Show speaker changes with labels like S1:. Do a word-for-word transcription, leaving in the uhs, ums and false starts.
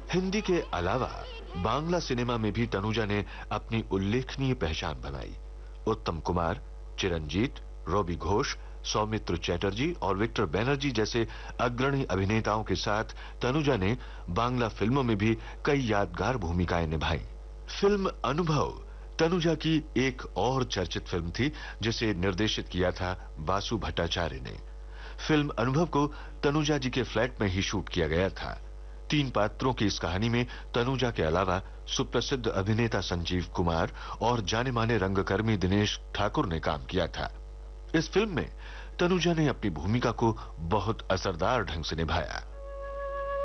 S1: हिंदी के अलावा बांग्ला सिनेमा में भी तनुजा ने अपनी उल्लेखनीय पहचान बनाई। उत्तम कुमार, चिरंजीत, रॉबी घोष, सौमित्र चैटर्जी और विक्टर बैनर्जी जैसे अग्रणी अभिनेताओं के साथ तनुजा ने बांग्ला फिल्मों में भी कई यादगार भूमिकाएं निभाई। फिल्म अनुभव तनुजा की एक और चर्चित फिल्म थी, जिसे निर्देशित किया था बासु भट्टाचार्य ने। फिल्म अनुभव को तनुजा जी के फ्लैट में ही शूट किया गया था। तीन पात्रों की इस कहानी में तनुजा के अलावा सुप्रसिद्ध अभिनेता संजीव कुमार और जाने माने रंगकर्मी दिनेश ठाकुर ने काम किया था। इस फिल्म में तनुजा ने अपनी भूमिका को बहुत असरदार ढंग से निभाया।